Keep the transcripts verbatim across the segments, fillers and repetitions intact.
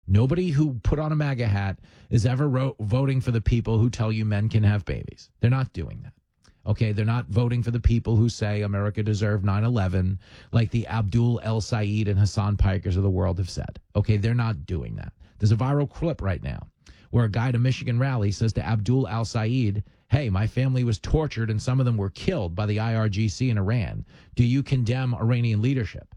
Nobody who put on a MAGA hat is ever ro- voting for the people who tell you men can have babies. They're not doing that. Okay, they're not voting for the people who say America deserved nine eleven, like the Abdul El Said and Hassan Pikers of the world have said. Okay, they're not doing that. There's a viral clip right now where a guy at a Michigan rally says to Abdul El Said, hey, my family was tortured and some of them were killed by the I R G C in Iran. Do you condemn Iranian leadership?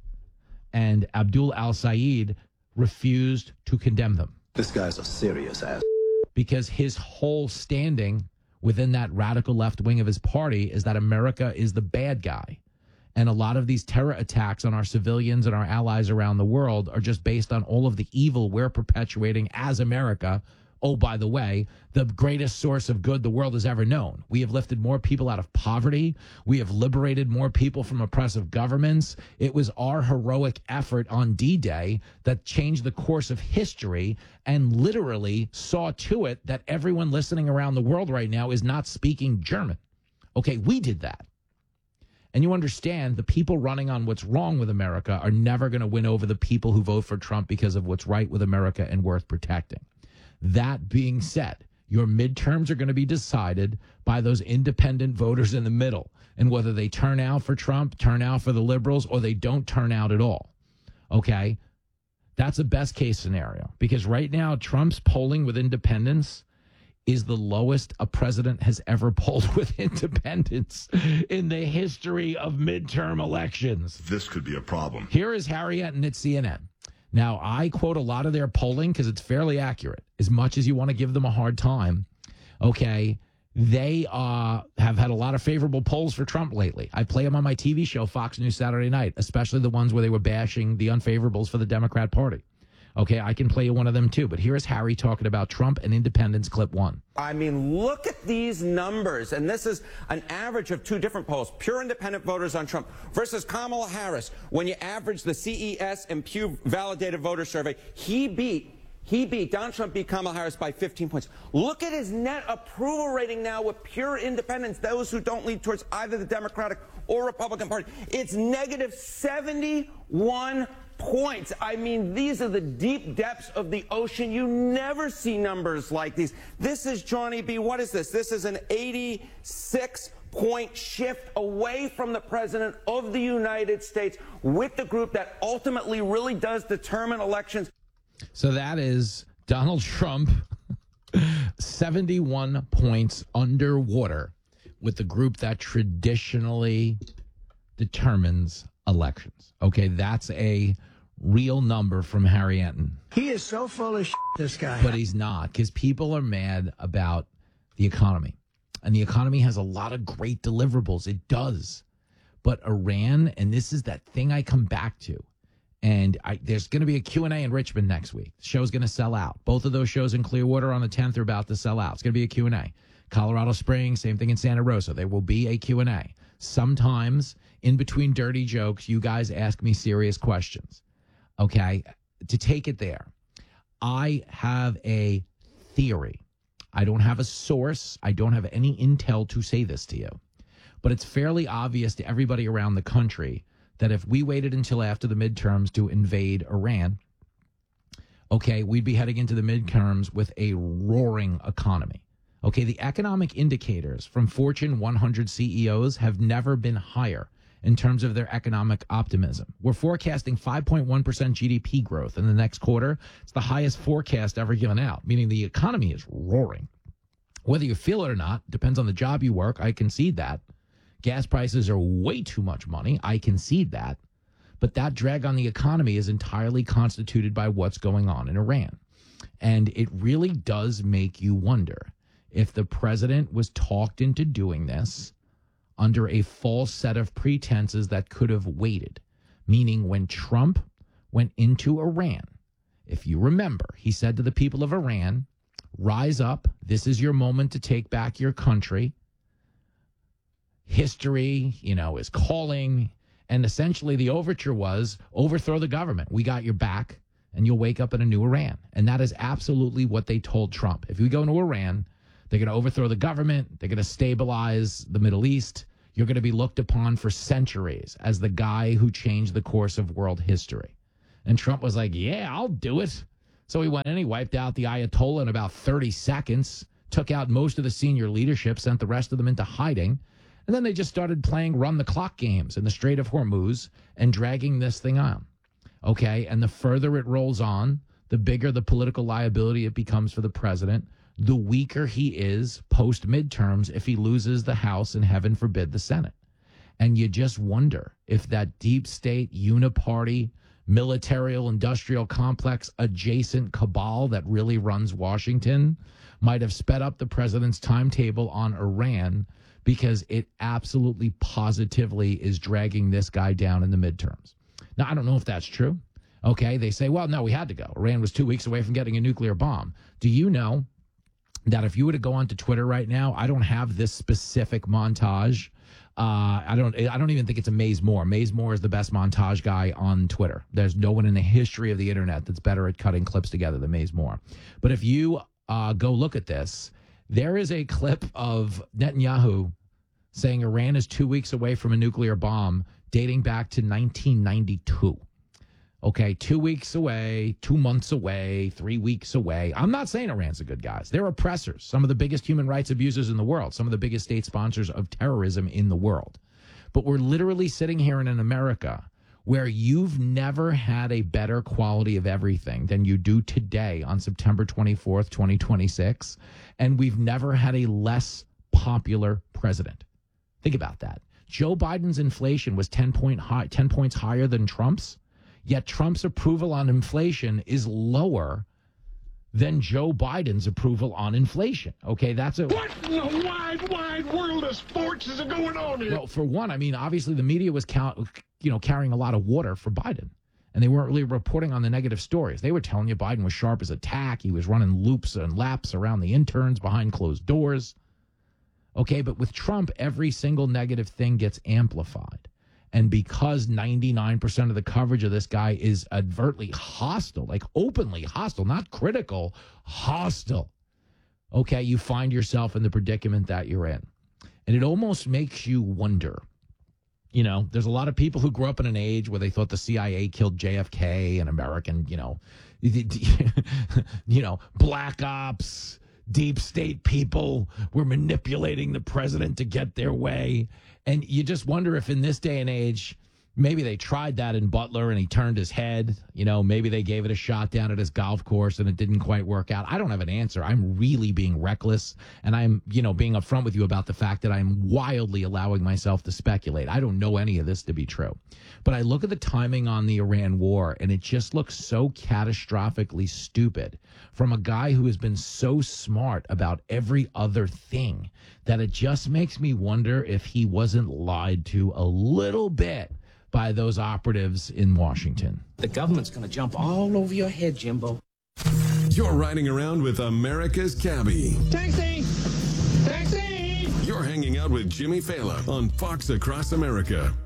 And Abdul El Said refused to condemn them. This guy's a serious ass. Because his whole standing within that radical left wing of his party is that America is the bad guy. And a lot of these terror attacks on our civilians and our allies around the world are just based on all of the evil we're perpetuating as America. Oh, by the way, the greatest source of good the world has ever known. We have lifted more people out of poverty. We have liberated more people from oppressive governments. It was our heroic effort on D-Day that changed the course of history and literally saw to it that everyone listening around the world right now is not speaking German. Okay, we did that. And you understand the people running on what's wrong with America are never going to win over the people who vote for Trump because of what's right with America and worth protecting. That being said, your midterms are going to be decided by those independent voters in the middle, and whether they turn out for Trump, turn out for the liberals, or they don't turn out at all. Okay? That's a best case scenario, because right now Trump's polling with independents is the lowest a president has ever polled with independents in the history of midterm elections. This could be a problem. Here is Harry Enton at C N N. Now, I quote a lot of their polling because it's fairly accurate, as much as you want to give them a hard time. Okay, they uh, have had a lot of favorable polls for Trump lately. I play them on my T V show, Fox News Saturday Night, especially the ones where they were bashing the unfavorables for the Democrat Party. Okay, I can play you one of them too, but here is Harry talking about Trump and independents, clip one. I mean, look at these numbers, and this is an average of two different polls, pure independent voters on Trump versus Kamala Harris. When you average the C E S and Pew validated voter survey, he beat He beat, Donald Trump beat Kamala Harris by fifteen points. Look at his net approval rating now with pure independents, those who don't lean towards either the Democratic or Republican Party. It's negative seventy-one points. I mean, these are the deep depths of the ocean. You never see numbers like these. This is, Johnny B., what is this? This is an eighty-six point shift away from the president of the United States with the group that ultimately really does determine elections. So that is Donald Trump, seventy-one points underwater with the group that traditionally determines elections. Okay, that's a real number from Harry Enton. He is so full of shit, this guy. But he's not, because people are mad about the economy. And the economy has a lot of great deliverables. It does. But Iran, and this is that thing I come back to, and I, there's going to be a Q and A in Richmond next week. The show's going to sell out. Both of those shows in Clearwater on the tenth are about to sell out. It's going to be a Q and A. Colorado Springs, same thing in Santa Rosa. There will be a Q and A. Sometimes, in between dirty jokes, you guys ask me serious questions. Okay? To take it there, I have a theory. I don't have a source. I don't have any intel to say this to you. But it's fairly obvious to everybody around the country that if we waited until after the midterms to invade Iran, okay, we'd be heading into the midterms with a roaring economy. Okay, the economic indicators from Fortune one hundred C E Os have never been higher in terms of their economic optimism. We're forecasting five point one percent G D P growth in the next quarter. It's the highest forecast ever given out, meaning the economy is roaring. Whether you feel it or not, depends on the job you work. I concede that. Gas prices are way too much money. I concede that. But that drag on the economy is entirely constituted by what's going on in Iran. And it really does make you wonder if the president was talked into doing this under a false set of pretenses that could have waited. Meaning when Trump went into Iran, if you remember, he said to the people of Iran, rise up. This is your moment to take back your country. History, you know, is calling. And essentially the overture was overthrow the government. We got your back and you'll wake up in a new Iran. And that is absolutely what they told Trump. If we go into Iran, they're going to overthrow the government. They're going to stabilize the Middle East. You're going to be looked upon for centuries as the guy who changed the course of world history. And Trump was like, yeah, I'll do it. So he went in, he wiped out the Ayatollah in about thirty seconds, took out most of the senior leadership, sent the rest of them into hiding. And then they just started playing run the clock games in the Strait of Hormuz and dragging this thing on. Okay. And the further it rolls on, the bigger the political liability it becomes for the president, the weaker he is post midterms if he loses the House and heaven forbid the Senate. And you just wonder if that deep state uniparty military industrial complex adjacent cabal that really runs Washington might have sped up the president's timetable on Iran because it absolutely positively is dragging this guy down in the midterms. Now, I don't know if that's true. Okay, they say, well, no, we had to go. Iran was two weeks away from getting a nuclear bomb. Do you know that if you were to go onto Twitter right now, I don't have this specific montage. Uh, I don't I don't even think it's a Maze Moore. Maze Moore is the best montage guy on Twitter. There's no one in the history of the internet that's better at cutting clips together than Maze Moore. But if you uh, go look at this, there is a clip of Netanyahu saying Iran is two weeks away from a nuclear bomb dating back to nineteen ninety-two. Okay, two weeks away, two months away, three weeks away. I'm not saying Iran's the good guys. They're oppressors, some of the biggest human rights abusers in the world, some of the biggest state sponsors of terrorism in the world. But we're literally sitting here in an America where you've never had a better quality of everything than you do today on September twenty-fourth, twenty twenty-six. And we've never had a less popular president. Think about that. Joe Biden's inflation was ten point high, ten points higher than Trump's. Yet Trump's approval on inflation is lower than Joe Biden's approval on inflation. Okay, that's a... What in the wide, wide world of sports is going on here? Well, for one, I mean, obviously the media was count, you know, carrying a lot of water for Biden. And they weren't really reporting on the negative stories. They were telling you Biden was sharp as a tack. He was running loops and laps around the interns behind closed doors. Okay, but with Trump, every single negative thing gets amplified. And because ninety-nine percent of the coverage of this guy is overtly hostile, like openly hostile, not critical, hostile, okay, you find yourself in the predicament that you're in. And it almost makes you wonder. You know, there's a lot of people who grew up in an age where they thought the C I A killed J F K and American, you know, you know, black ops, deep state people were manipulating the president to get their way. And you just wonder if in this day and age, maybe they tried that in Butler and he turned his head. You know, maybe they gave it a shot down at his golf course and it didn't quite work out. I don't have an answer. I'm really being reckless. And I'm, you know, being upfront with you about the fact that I'm wildly allowing myself to speculate. I don't know any of this to be true. But I look at the timing on the Iran war and it just looks so catastrophically stupid from a guy who has been so smart about every other thing that it just makes me wonder if he wasn't lied to a little bit by those operatives in Washington. The government's going to jump all over your head, Jimbo. You're riding around with America's Cabbie. Taxi! Taxi! You're hanging out with Jimmy Fallon on Fox Across America.